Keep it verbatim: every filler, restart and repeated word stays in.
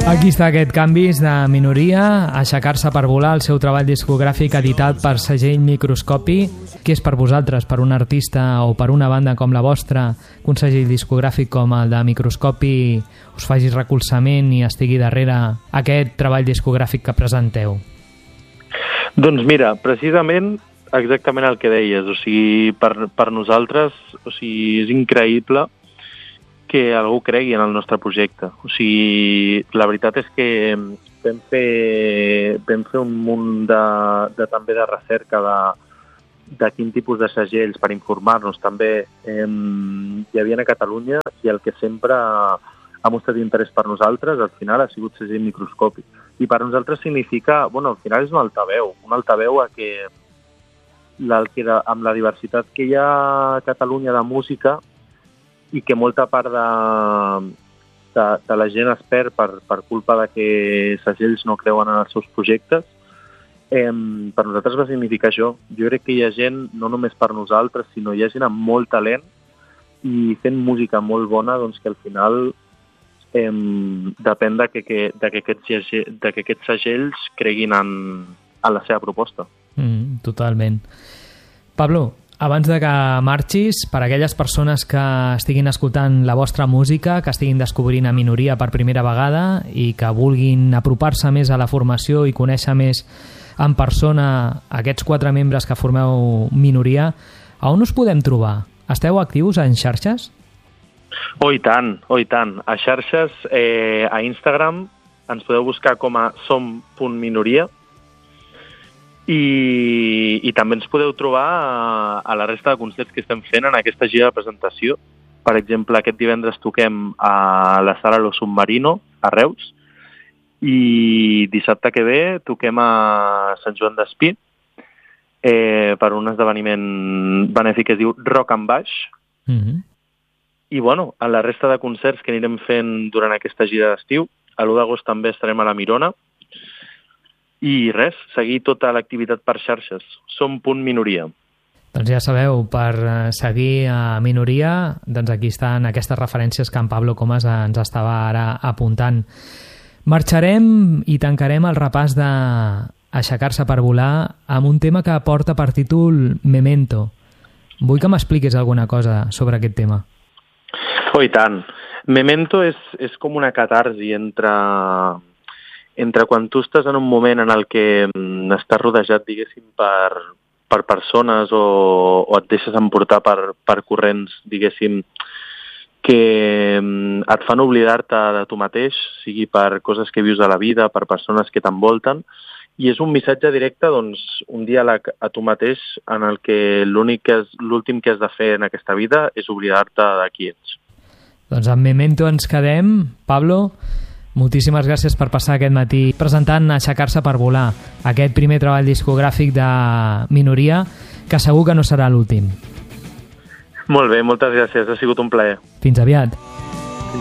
Aquí està aquest Canvis de Minoria, Aixecar-se per volar, el seu treball discogràfic editat per segell Microscopi. Què és per vosaltres, per un artista o per una banda com la vostra, que un segell discogràfic com el de Microscopi us faci recolzament i estigui darrere aquest treball discogràfic que presenteu? Doncs mira, precisament exactament el que deies, o sigui, per, per nosaltres, o sigui, és increïble que algú cregui en el nostre projecte. O sigui, la veritat és que vam fer, vam fer un munt de, de, també de recerca de, de quin tipus de segells per informar-nos. També eh, hi havia a Catalunya i el que sempre ha mostrat interès per nosaltres, al final ha sigut segell Microscopi. I per nosaltres significa, bueno, al final és un altaveu, un altaveu a que, la, que de, amb la diversitat que hi ha a Catalunya de música, i que molta part de, de, de la gent es perd per, per culpa de que segells no creuen en els seus projectes, eh, per nosaltres va significar això. Jo crec que hi ha gent, no només per nosaltres, sinó hi ha gent amb molt talent i fent música molt bona, doncs que al final eh, depèn de que, que, de, que aquests, de que aquests segells creguin en, en la seva proposta. Mm, totalment. Pablo, abans de que marxis, per a aquelles persones que estiguin escoltant la vostra música, que estiguin descobrint a Minoria per primera vegada i que vulguin apropar-se més a la formació i conèixer més en persona aquests quatre membres que formeu Minoria, a on us podem trobar? Esteu actius en xarxes? Oh, i tant, oh, i tant. A xarxes, eh, a Instagram, ens podeu buscar com a som punt minoria. I, i també ens podeu trobar a, a la resta de concerts que estem fent en aquesta gira de presentació. Per exemple, aquest divendres toquem a la sala Lo Submarino, a Reus, i dissabte que ve toquem a Sant Joan d'Espí eh, per un esdeveniment benèfic que es diu Rock and Baix. Mm-hmm. I bueno, a la resta de concerts que anirem fent durant aquesta gira d'estiu, a l'u d'agost també estarem a la Mirona. I res, seguir tota l'activitat per xarxes. Som punt minoria. Doncs ja sabeu, per seguir a Minoria, doncs aquí estan aquestes referències que en Pablo Comas ens estava ara apuntant. Marxarem i tancarem el repàs de Aixecar-se per volar amb un tema que porta per títol Memento. Vull que m'expliquis alguna cosa sobre aquest tema. Oh, i tant. Memento és, és com una catarsi entre... entre quan tu estàs en un moment en el que estàs rodejat, diguéssim, per, per persones o, o et deixes emportar per, per corrents, diguéssim, que et fan oblidar-te de tu mateix, sigui per coses que vius a la vida, per persones que t'envolten, i és un missatge directe, doncs, un diàleg a tu mateix en el que l'únic que és, l'últim que has de fer en aquesta vida és oblidar-te de qui ets. Doncs amb Memento ens quedem. Pablo, moltíssimes gràcies per passar aquest matí presentant Aixecar-se per volar, aquest primer treball discogràfic de Minoria, que segur que no serà l'últim. Molt bé, moltes gràcies, ha sigut un plaer. Fins aviat.